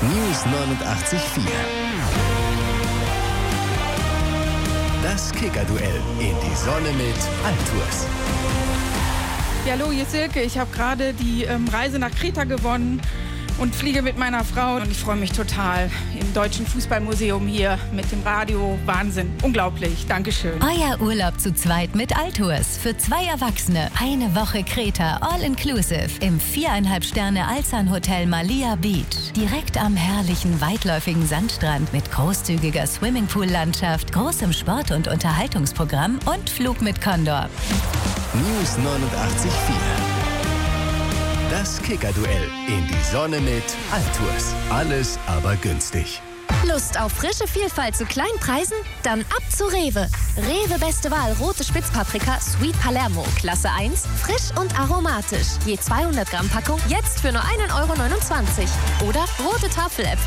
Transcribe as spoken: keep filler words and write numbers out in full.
News neunundachtzig Komma vier. Das Kicker-Duell in die Sonne mit Altours. Ja, hallo, hier ist Silke. Ich habe gerade die ähm, Reise nach Kreta gewonnen und fliege mit meiner Frau. Und ich freue mich total im Deutschen Fußballmuseum hier mit dem Radio. Wahnsinn, unglaublich. Dankeschön. Euer Urlaub zu zweit mit Altours. Für zwei Erwachsene. Eine Woche Kreta, all-inclusive. Im viereinhalb Sterne Alsan Hotel Malia Beach. Direkt am herrlichen, weitläufigen Sandstrand mit großzügiger Swimmingpool-Landschaft, großem Sport- und Unterhaltungsprogramm und Flug mit Condor. News neunundachtzig Komma vier. Das Kicker-Duell in die Sonne mit Altours. Alles aber günstig. Lust auf frische Vielfalt zu kleinen Preisen? Dann ab zu Rewe. Rewe Beste Wahl rote Spitzpaprika Sweet Palermo Klasse eins, frisch und aromatisch. Je zweihundert Gramm Packung jetzt für nur einen Euro neunundzwanzig. Oder rote Tafeläpfel